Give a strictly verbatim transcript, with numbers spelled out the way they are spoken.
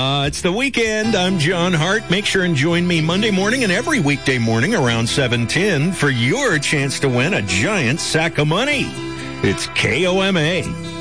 Uh, it's the weekend. I'm John Hart. Make sure and join me Monday morning and every weekday morning around seven ten for your chance to win a giant sack of money. It's K O M A.